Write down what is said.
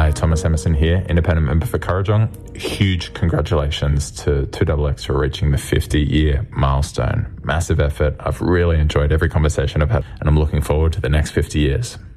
Hi, Thomas Emerson here, independent member for Kurrajong. Huge congratulations to 2XX for reaching the 50-year milestone. Massive effort. I've really enjoyed every conversation I've had, and I'm looking forward to the next 50 years.